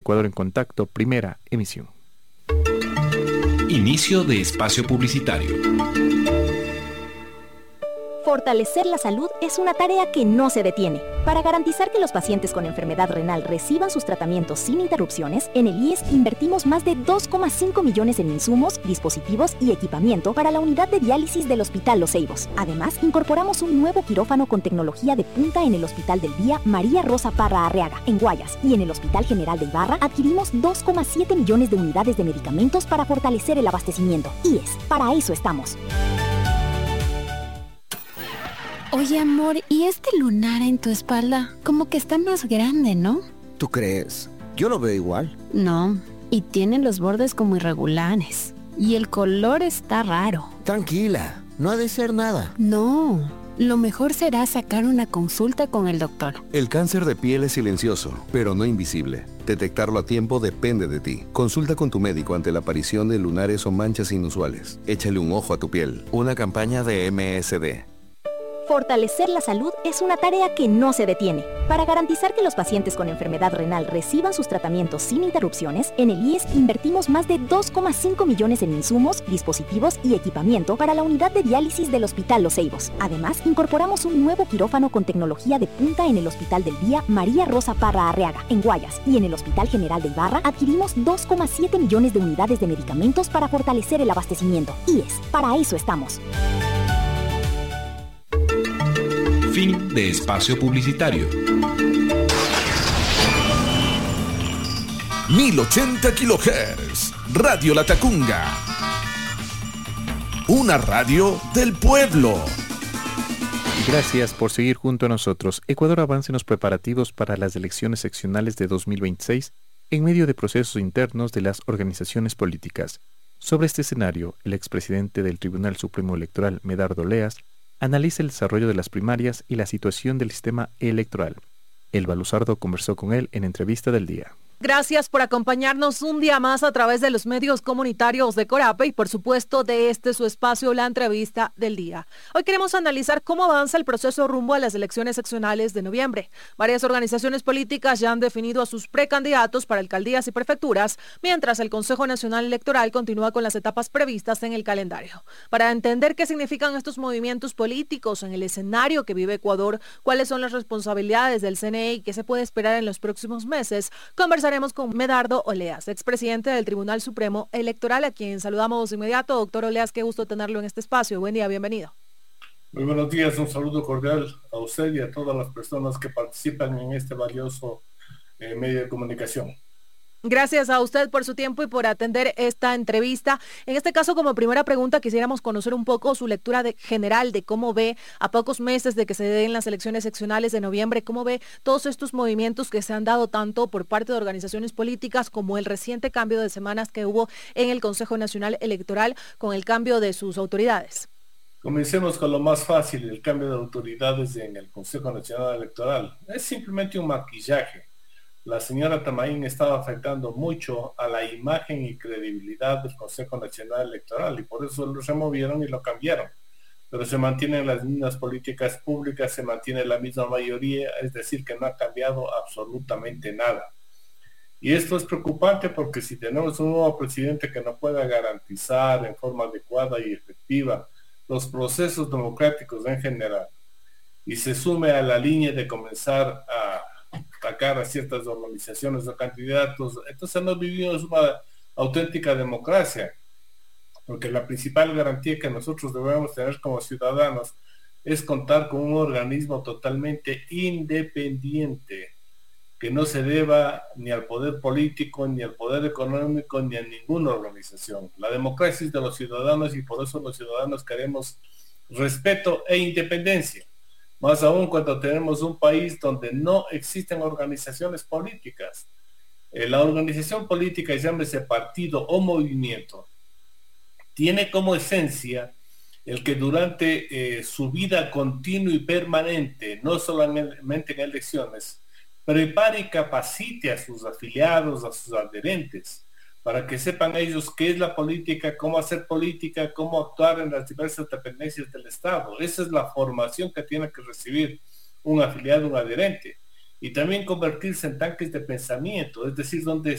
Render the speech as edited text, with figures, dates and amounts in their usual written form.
Ecuador en Contacto, primera emisión. Inicio de espacio publicitario. Fortalecer la salud es una tarea que no se detiene. Para garantizar que los pacientes con enfermedad renal reciban sus tratamientos sin interrupciones, en el IES invertimos más de 2,5 millones en insumos, dispositivos y equipamiento para la unidad de diálisis del Hospital Los Ceibos. Además, incorporamos un nuevo quirófano con tecnología de punta en el Hospital del Día María Rosa Parra Arriaga, en Guayas, y en el Hospital General de Ibarra adquirimos 2,7 millones de unidades de medicamentos para fortalecer el abastecimiento. IES, para eso estamos. Oye, amor, ¿y este lunar en tu espalda? Como que está más grande, ¿no? ¿Tú crees? Yo lo veo igual. No, y tiene los bordes como irregulares. Y el color está raro. Tranquila, no ha de ser nada. No, lo mejor será sacar una consulta con el doctor. El cáncer de piel es silencioso, pero no invisible. Detectarlo a tiempo depende de ti. Consulta con tu médico ante la aparición de lunares o manchas inusuales. Échale un ojo a tu piel. Una campaña de MSD. Fortalecer la salud es una tarea que no se detiene. Para garantizar que los pacientes con enfermedad renal reciban sus tratamientos sin interrupciones, en el IES invertimos más de 2,5 millones en insumos, dispositivos y equipamiento para la unidad de diálisis del Hospital Los Ceibos. Además, incorporamos un nuevo quirófano con tecnología de punta en el Hospital del Día María Rosa Parra Arriaga, en Guayas, y en el Hospital General de Ibarra adquirimos 2,7 millones de unidades de medicamentos para fortalecer el abastecimiento. IES, para eso estamos. Fin de espacio publicitario. 1080 kHz, Radio La Tacunga. Una radio del pueblo. Gracias por seguir junto a nosotros. Ecuador avanza en los preparativos para las elecciones seccionales de 2026 en medio de procesos internos de las organizaciones políticas. Sobre este escenario, el expresidente del Tribunal Supremo Electoral, Medardo Oleas, analiza el desarrollo de las primarias y la situación del sistema electoral. Elba Luzardo conversó con él en Entrevista del Día. Gracias por acompañarnos un día más a través de los medios comunitarios de Corape y por supuesto de su espacio, la Entrevista del Día. Hoy queremos analizar cómo avanza el proceso rumbo a las elecciones seccionales de noviembre. Varias organizaciones políticas ya han definido a sus precandidatos para alcaldías y prefecturas, mientras el Consejo Nacional Electoral continúa con las etapas previstas en el calendario. Para entender qué significan estos movimientos políticos en el escenario que vive Ecuador, cuáles son las responsabilidades del CNE y qué se puede esperar en los próximos meses, conversaremos con Medardo Oleas, expresidente del Tribunal Supremo Electoral, a quien saludamos de inmediato. Doctor Oleas, qué gusto tenerlo en este espacio. Buen día, bienvenido. Muy buenos días, un saludo cordial a usted y a todas las personas que participan en este valioso medio de comunicación. Gracias a usted por su tiempo y por atender esta entrevista. En este caso, como primera pregunta, quisiéramos conocer un poco su lectura general de cómo ve, a pocos meses de que se den las elecciones seccionales de noviembre, cómo ve todos estos movimientos que se han dado tanto por parte de organizaciones políticas como el reciente cambio de semanas que hubo en el Consejo Nacional Electoral con el cambio de sus autoridades. Comencemos con lo más fácil, el cambio de autoridades en el Consejo Nacional Electoral. Es simplemente un maquillaje. La señora Tamaín estaba afectando mucho a la imagen y credibilidad del Consejo Nacional Electoral y por eso lo removieron y lo cambiaron. Pero se mantienen las mismas políticas públicas, se mantiene la misma mayoría, es decir, que no ha cambiado absolutamente nada. Y esto es preocupante porque si tenemos un nuevo presidente que no pueda garantizar en forma adecuada y efectiva los procesos democráticos en general y se sume a la línea de comenzar a atacar a ciertas organizaciones o candidatos, entonces no vivimos una auténtica democracia, porque la principal garantía que nosotros debemos tener como ciudadanos es contar con un organismo totalmente independiente, que no se deba ni al poder político, ni al poder económico, ni a ninguna organización. La democracia es de los ciudadanos y por eso los ciudadanos queremos respeto e independencia. Más aún cuando tenemos un país donde no existen organizaciones políticas. La organización política, llámese partido o movimiento, tiene como esencia el que durante su vida continua y permanente, no solamente en elecciones, prepare y capacite a sus afiliados, a sus adherentes, para que sepan ellos qué es la política, cómo hacer política, cómo actuar en las diversas dependencias del Estado. Esa es la formación que tiene que recibir un afiliado, un adherente. Y también convertirse en tanques de pensamiento, es decir, donde